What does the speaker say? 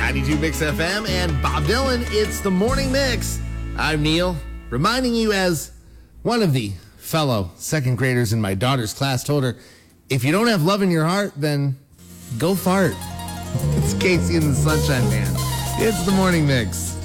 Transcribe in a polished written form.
92 Mix FM and Bob Dylan. It's the Morning Mix. I'm Neil, reminding you as one of the fellow second graders in my daughter's class told her, if you don't have love in your heart, then go fart. It's Casey and the Sunshine Band. It's the Morning Mix.